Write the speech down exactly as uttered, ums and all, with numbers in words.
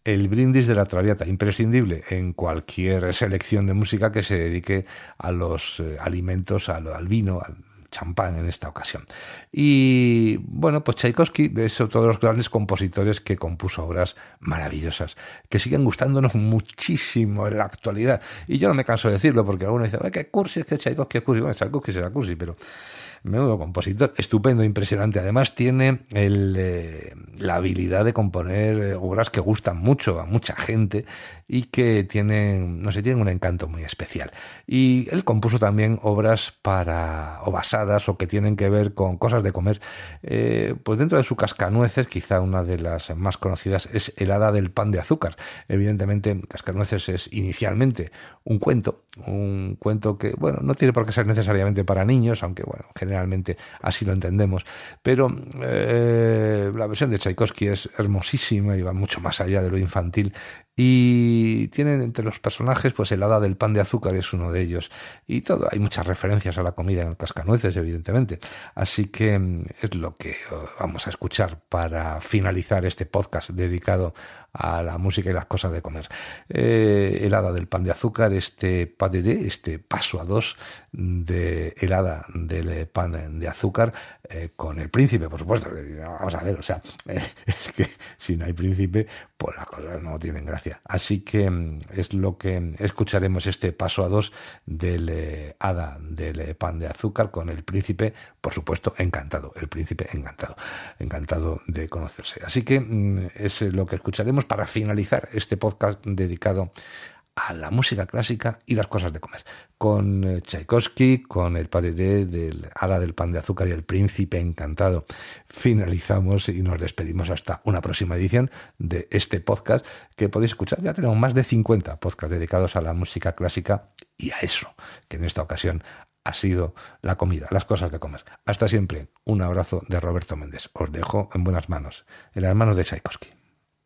el brindis de la Traviata, imprescindible en cualquier selección de música que se dedique a los eh, alimentos, al, al vino, al champán en esta ocasión. Y bueno, pues Tchaikovsky es otro de los grandes compositores que compuso obras maravillosas, que siguen gustándonos muchísimo en la actualidad. Y yo no me canso de decirlo, porque algunos dicen, qué cursi, es que Tchaikovsky es cursi. Bueno, Tchaikovsky será cursi, pero menudo compositor, estupendo, impresionante. Además tiene el, eh, la habilidad de componer obras que gustan mucho a mucha gente y que tienen, no sé, tienen un encanto muy especial. Y él compuso también obras para, o basadas, o que tienen que ver con cosas de comer. Eh, pues dentro de su Cascanueces, quizá una de las más conocidas es El hada del pan de azúcar. Evidentemente, Cascanueces es inicialmente un cuento, un cuento que, bueno, no tiene por qué ser necesariamente para niños, aunque, bueno, generalmente así lo entendemos, pero eh, la versión de Tchaikovsky es hermosísima y va mucho más allá de lo infantil, y tienen entre los personajes pues el hada del pan de azúcar es uno de ellos, y todo, hay muchas referencias a la comida en el Cascanueces, evidentemente, así que es lo que vamos a escuchar para finalizar este podcast dedicado a la música y las cosas de comer. Eh, el hada del pan de azúcar, este pas de deux, este paso a dos de el hada del pan de azúcar, eh, con el príncipe, por supuesto. Vamos a ver, o sea, eh, es que si no hay príncipe, pues las cosas no tienen gracia. Así que es lo que escucharemos, este paso a dos del eh, hada del pan de azúcar con el príncipe, por supuesto, encantado, el príncipe encantado, encantado de conocerse. Así que es lo que escucharemos para finalizar este podcast dedicado a la música clásica y las cosas de comer, con Tchaikovsky, con el pas de deux del hada del pan de azúcar y el príncipe encantado. Finalizamos y nos despedimos hasta una próxima edición de este podcast que podéis escuchar. Ya tenemos más de cincuenta podcasts dedicados a la música clásica y a eso, que en esta ocasión ha sido la comida, las cosas de comer. Hasta siempre, un abrazo de Roberto Méndez. Os dejo en buenas manos, en las manos de Tchaikovsky.